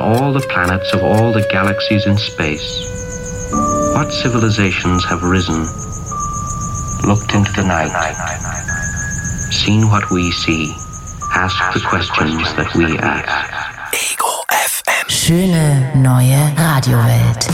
all the planets of all the galaxies in space. What civilizations have risen, looked into the night, seen what we see, asked the questions that we ask. Ego FM. Schöne neue Radiowelt.